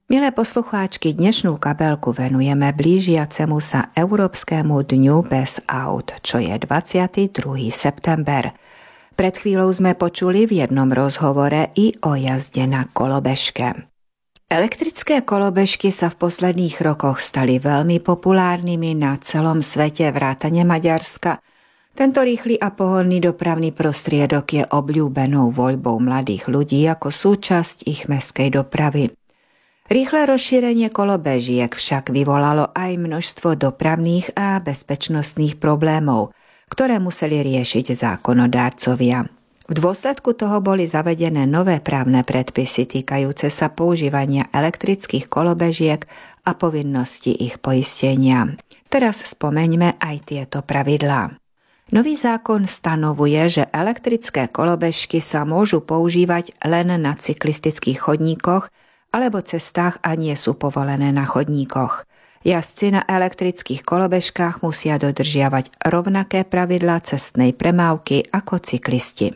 Milé poslucháčky, dnešnú kabelku venujeme blížiacemu sa Európskemu dňu bez aut, čo je 22. september. Pred chvíľou sme počuli v jednom rozhovore i o jazde na kolobežke. Elektrické kolobežky sa v posledných rokoch stali veľmi populárnymi na celom svete vrátane Maďarska. Tento rýchly a pohodlný dopravný prostriedok je obľúbenou voľbou mladých ľudí ako súčasť ich mestskej dopravy. Rýchle rozšírenie kolobežiek však vyvolalo aj množstvo dopravných a bezpečnostných problémov, ktoré museli riešiť zákonodárcovia. V dôsledku toho boli zavedené nové právne predpisy týkajúce sa používania elektrických kolobežiek a povinnosti ich poistenia. Teraz spomeňme aj tieto pravidlá. Nový zákon stanovuje, že elektrické kolobežky sa môžu používať len na cyklistických chodníkoch alebo cestách a nie sú povolené na chodníkoch. Jazdci na elektrických kolobežkách musia dodržiavať rovnaké pravidlá cestnej premávky ako cyklisti.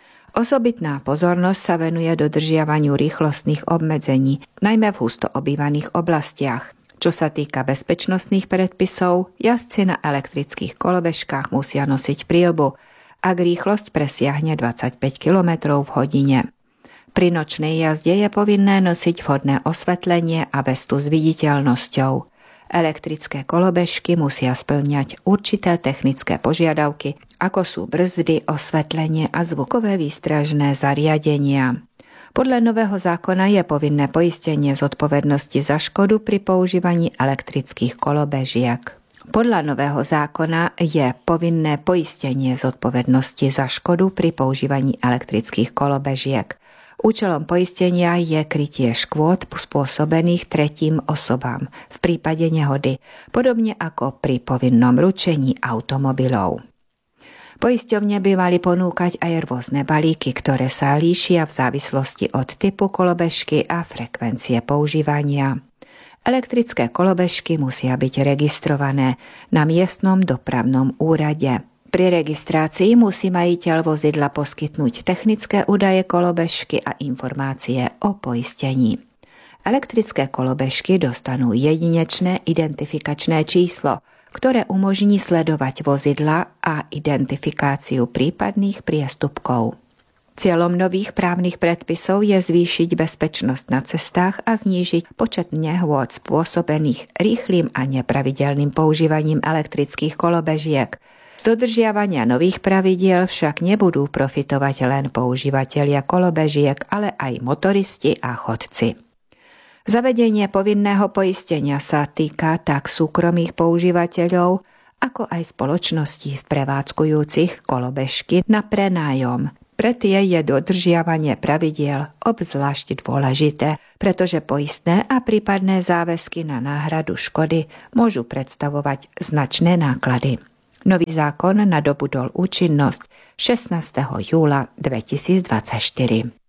Osobitná pozornosť sa venuje dodržiavaniu rýchlostných obmedzení, najmä v husto obývaných oblastiach. Čo sa týka bezpečnostných predpisov, jazdci na elektrických kolobežkách musia nosiť príľbu, ak rýchlosť presiahne 25 km v hodine. Pri nočnej jazde je povinné nosiť vhodné osvetlenie a vestu s viditeľnosťou. Elektrické kolobežky musia spĺňať určité technické požiadavky, ako sú brzdy, osvetlenie a zvukové výstražné zariadenia. Podľa nového zákona je povinné poistenie zodpovednosti za škodu pri používaní elektrických kolobežiek. Podľa nového zákona je povinné poistenie zodpovednosti za škodu pri používaní elektrických kolobežiek. Účelom poistenia je krytie škôd spôsobených tretím osobám v prípade nehody, podobne ako pri povinnom ručení automobilov. Poisťovne by mali ponúkať aj rôzne balíky, ktoré sa líšia v závislosti od typu kolobežky a frekvencie používania. Elektrické kolobežky musia byť registrované na miestnom dopravnom úrade. Pri registrácii musí majiteľ vozidla poskytnúť technické údaje kolobežky a informácie o poistení. Elektrické kolobežky dostanú jedinečné identifikačné číslo, ktoré umožní sledovať vozidla a identifikáciu prípadných priestupkov. Cieľom nových právnych predpisov je zvýšiť bezpečnosť na cestách a znížiť počet nehôd spôsobených rýchlym a nepravidelným používaním elektrických kolobežiek. Z dodržiavania nových pravidiel však nebudú profitovať len používatelia kolobežiek, ale aj motoristi a chodci. Zavedenie povinného poistenia sa týka tak súkromných používateľov, ako aj spoločností prevádzkujúcich kolobežky na prenájom. Pre tie je dodržiavanie pravidiel obzvlášť dôležité, pretože poistné a prípadné záväzky na náhradu škody môžu predstavovať značné náklady. Nový zákon nadobudol účinnosť 16. júla 2024.